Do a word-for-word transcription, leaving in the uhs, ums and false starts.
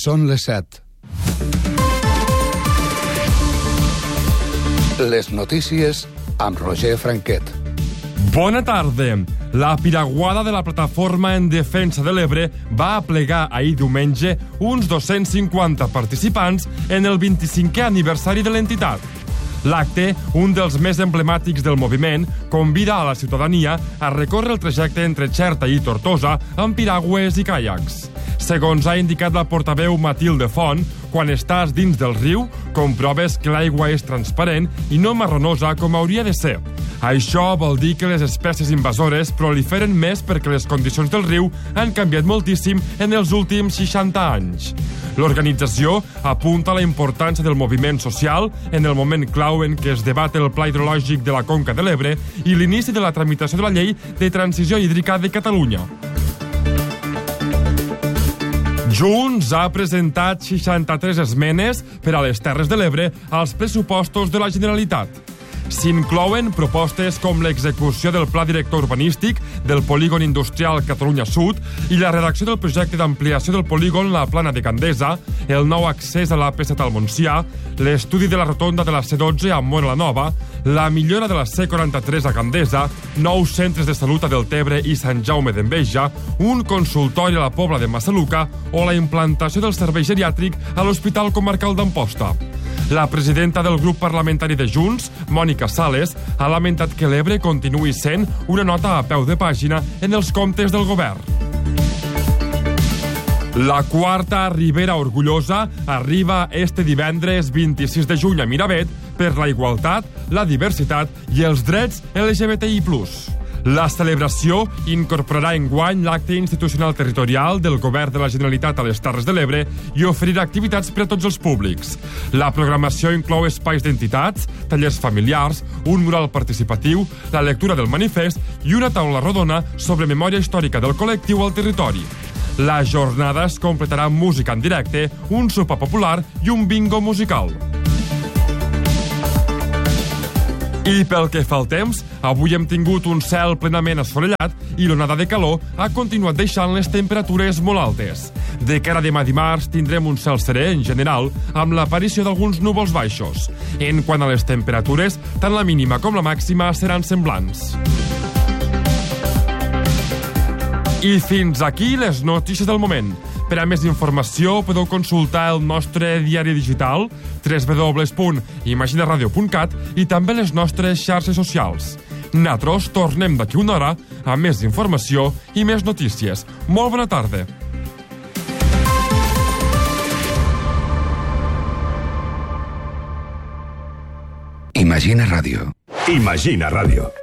Són les set. Les notícies amb Roger Franquet. Bona tarda. La piraguada de la Plataforma en Defensa de l'Ebre va aplegar ahir diumenge uns dos-cents cinquanta participants en el vint-i-cinquè aniversari de l'entitat. L'acte, un dels més emblemàtics del moviment, convida a la ciutadania a recórrer el trajecte entre Xerta i Tortosa amb piragües i caiacs. Segons ha indicat la portaveu Matilde Font, quan estàs dins del riu, comproves que l'aigua és transparent i no marronosa com hauria de ser. Això vol dir que les espècies invasores proliferen més perquè les condicions del riu han canviat moltíssim en els últims seixanta anys. L'organització apunta a la importància del moviment social en el moment clau en què es debat el Pla Hidrològic de la Conca de l'Ebre i l'inici de la tramitació de la Llei de Transició Hídrica de Catalunya. Junts ha presentat seixanta-tres esmenes per a les Terres de l'Ebre als pressupostos de la Generalitat. S'inclouen propostes com l'execució del Pla Director Urbanístic del Polígon Industrial Catalunya Sud i la redacció del projecte d'ampliació del polígon La Plana de Candesa, el nou accés a l'A P set al Montsià, l'estudi de la rotonda de la C dotze a Móra la Nova, la millora de la C quaranta-tres a Candesa, nous centres de salut a Deltebre i Sant Jaume d'Enveja, un consultori a la Pobla de Massaluca o la implantació del servei geriàtric a l'Hospital Comarcal d'Amposta. La presidenta del grup parlamentari de Junts, Mònica Sales, ha lamentat que l'Ebre continuï sent una nota a peu de pàgina en els comptes del govern. La quarta Ribera Orgullosa arriba este divendres vint-i-sis de juny a Miravet per la igualtat, la diversitat i els drets L G B T I plus. La celebració incorporarà enguany l'acte institucional territorial del Govern de la Generalitat a les Terres de l'Ebre i oferirà activitats per a tots els públics. La programació inclou espais d'entitats, tallers familiars, un mural participatiu, la lectura del manifest i una taula rodona sobre memòria històrica del col·lectiu al territori. La jornada es completarà amb música en directe, un sopar popular i un bingo musical. I pel que fa al temps, avui hem tingut un cel plenament assolellat i l'onada de calor ha continuat deixant les temperatures molt altes. De cara a demà dimarts tindrem un cel serè en general amb l'aparició d'alguns núvols baixos. En quant a les temperatures, tant la mínima com la màxima seran semblants. I fins aquí les notícies del moment. Per a més informació podeu consultar el nostre diari digital w w w punt imaginaradio punt cat i també les nostres xarxes socials. Nosaltres tornem d'aquí una hora amb més informació i més notícies. Molt bona tarda. Imagina Ràdio. Imagina Ràdio.